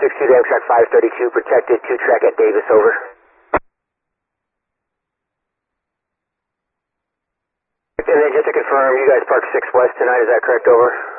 62 to Amtrak 532, protected 2-track at Davis, over. And then just to confirm, you guys parked 6 West tonight, is that correct, over?